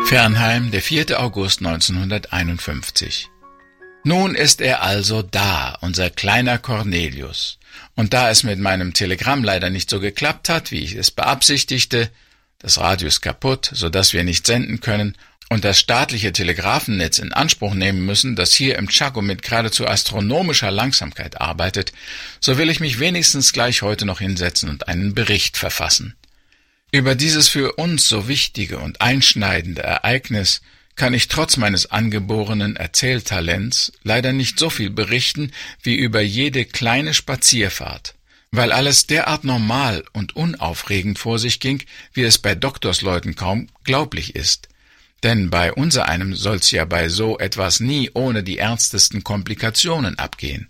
Fernheim, der 4. August 1951. Nun ist er also da, unser kleiner Cornelius. Und da es mit meinem Telegramm leider nicht so geklappt hat, wie ich es beabsichtigte, das Radio ist kaputt, so dass wir nicht senden können, und das staatliche Telegrafennetz in Anspruch nehmen müssen, das hier im Chaco mit geradezu astronomischer Langsamkeit arbeitet, so will ich mich wenigstens gleich heute noch hinsetzen und einen Bericht verfassen. Über dieses für uns so wichtige und einschneidende Ereignis kann ich trotz meines angeborenen Erzähltalents leider nicht so viel berichten wie über jede kleine Spazierfahrt, weil alles derart normal und unaufregend vor sich ging, wie es bei Doktorsleuten kaum glaublich ist. Denn bei unsereinem soll's ja bei so etwas nie ohne die ernstesten Komplikationen abgehen.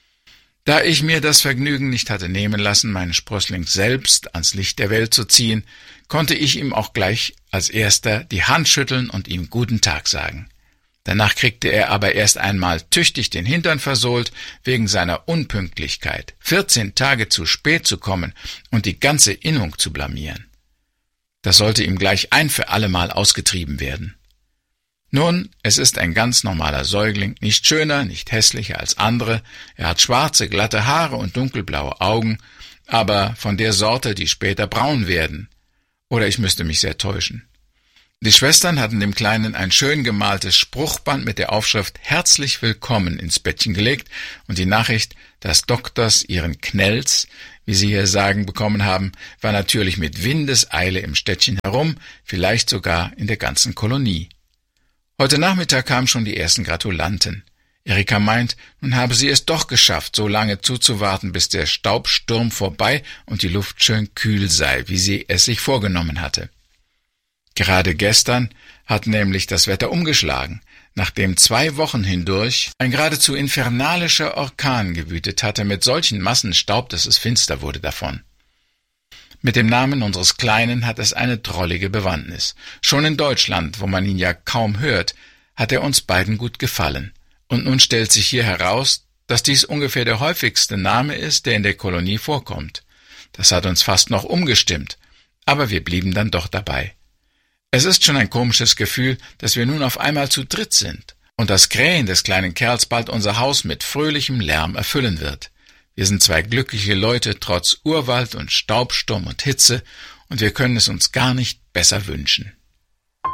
Da ich mir das Vergnügen nicht hatte nehmen lassen, meinen Sprössling selbst ans Licht der Welt zu ziehen, konnte ich ihm auch gleich als erster die Hand schütteln und ihm guten Tag sagen. Danach kriegte er aber erst einmal tüchtig den Hintern versohlt wegen seiner Unpünktlichkeit, 14 Tage zu spät zu kommen und die ganze Innung zu blamieren. Das sollte ihm gleich ein für allemal ausgetrieben werden. Nun, es ist ein ganz normaler Säugling, nicht schöner, nicht hässlicher als andere, er hat schwarze, glatte Haare und dunkelblaue Augen, aber von der Sorte, die später braun werden. Oder ich müsste mich sehr täuschen. Die Schwestern hatten dem Kleinen ein schön gemaltes Spruchband mit der Aufschrift »Herzlich willkommen« ins Bettchen gelegt und die Nachricht, dass Doktors ihren Knells, wie sie hier sagen, bekommen haben, war natürlich mit Windeseile im Städtchen herum, vielleicht sogar in der ganzen Kolonie. Heute Nachmittag kamen schon die ersten Gratulanten. Erika meint, nun habe sie es doch geschafft, so lange zuzuwarten, bis der Staubsturm vorbei und die Luft schön kühl sei, wie sie es sich vorgenommen hatte. Gerade gestern hat nämlich das Wetter umgeschlagen, nachdem 2 Wochen hindurch ein geradezu infernalischer Orkan gewütet hatte mit solchen Massen Staub, dass es finster wurde davon. Mit dem Namen unseres Kleinen hat es eine drollige Bewandtnis. Schon in Deutschland, wo man ihn ja kaum hört, hat er uns beiden gut gefallen. Und nun stellt sich hier heraus, dass dies ungefähr der häufigste Name ist, der in der Kolonie vorkommt. Das hat uns fast noch umgestimmt, aber wir blieben dann doch dabei. Es ist schon ein komisches Gefühl, dass wir nun auf einmal zu dritt sind und das Krähen des kleinen Kerls bald unser Haus mit fröhlichem Lärm erfüllen wird. Wir sind 2 glückliche Leute, trotz Urwald und Staubsturm und Hitze, und wir können es uns gar nicht besser wünschen.